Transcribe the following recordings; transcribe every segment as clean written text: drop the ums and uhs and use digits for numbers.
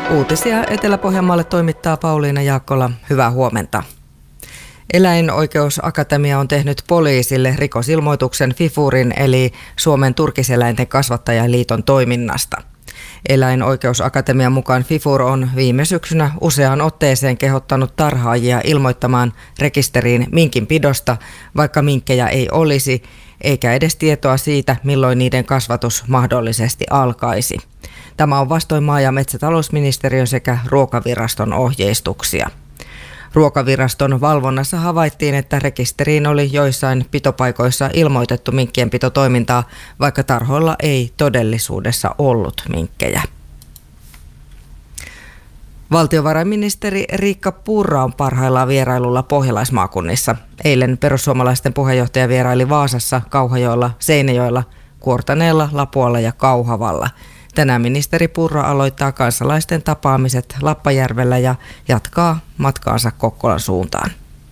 Uutisia Etelä-Pohjanmaalle toimittaa Pauliina Jaakkola. Hyvää huomenta. Eläinoikeusakatemia on tehnyt poliisille rikosilmoituksen FIFURin eli Suomen turkiseläinten kasvattajaliiton toiminnasta. Eläinoikeusakatemian mukaan FIFUR on viime syksynä useaan otteeseen kehottanut tarhaajia ilmoittamaan rekisteriin minkinpidosta, vaikka minkkejä ei olisi, eikä edes tietoa siitä, milloin niiden kasvatus mahdollisesti alkaisi. Tämä on vastoin maa- ja metsätalousministeriön sekä Ruokaviraston ohjeistuksia. Ruokaviraston valvonnassa havaittiin, että rekisteriin oli joissain pitopaikoissa ilmoitettu minkkien pitotoimintaa, vaikka tarhoilla ei todellisuudessa ollut minkkejä. Valtiovarainministeri Riikka Purra on parhaillaan vierailulla pohjalaismaakunnissa. Eilen perussuomalaisten puheenjohtaja vieraili Vaasassa, Kauhajoella, Seinäjoella, Kuortaneella, Lapualla ja Kauhavalla. Tänään ministeri Purra aloittaa kansalaisten tapaamiset Lappajärvellä ja jatkaa matkaansa Kokkolan suuntaan.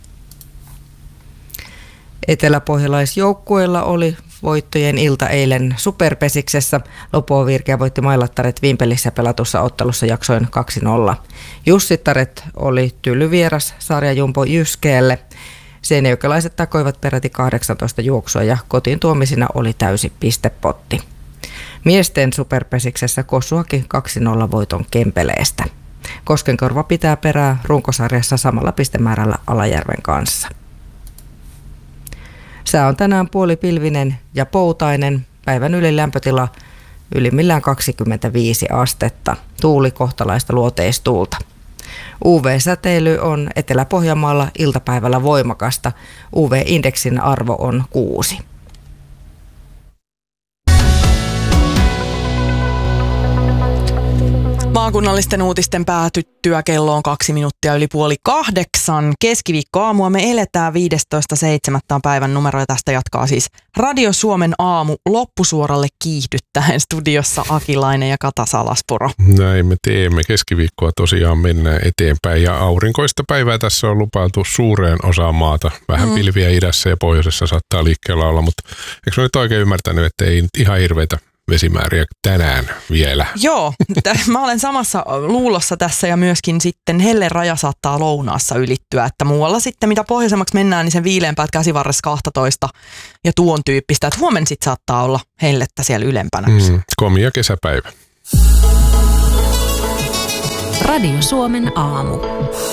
Eteläpohjalaisjoukkueilla oli voittojen ilta eilen Superpesiksessä. Lopuovirkeä voitti Mailattaret Vimpelissä pelatussa ottelussa jaksoin 2-0. Jussittaret oli tylyvieras sarjajumbo Jyskeelle. Seinäjokelaiset takoivat peräti 18 juoksua ja kotiin tuomisina oli täysi pistepotti. Miesten Superpesiksessä Kossu haki 2-0 voiton Kempeleestä. Koskenkorva pitää perää runkosarjassa samalla pistemäärällä Alajärven kanssa. Sää on tänään puolipilvinen ja poutainen. Päivän ylilämpötila ylimmillään 25 astetta. Tuuli kohtalaista luoteistuulta. UV-säteily on Etelä-Pohjanmaalla iltapäivällä voimakasta. UV-indeksin arvo on 6. Maakunnallisten uutisten päätyttyä kello on 7:02. Keskiviikkoaamua me eletään 15.7. päivän numero ja tästä jatkaa siis Radio Suomen aamu loppusuoralle kiihdyttäen studiossa Akilainen ja Kata Salaspuro. Näin me teemme. Keskiviikkoa tosiaan mennään eteenpäin ja aurinkoista päivää tässä on lupailtu suureen osaan maata. Vähän pilviä idässä ja pohjoisessa saattaa liikkeellä olla, mutta eikö mä nyt oikein ymmärtänyt, että ei ihan hirveitä vesimääriä tänään vielä? Joo, mä olen samassa luulossa tässä ja myöskin sitten helleraja saattaa lounaassa ylittyä, että muualla sitten mitä pohjoisemmaksi mennään, niin sen viileämpäät käsivarressa 12 ja tuon tyyppistä, että huomenna sitten saattaa olla hellettä siellä ylempänä. Komia kesäpäivä. Radio Suomen aamu.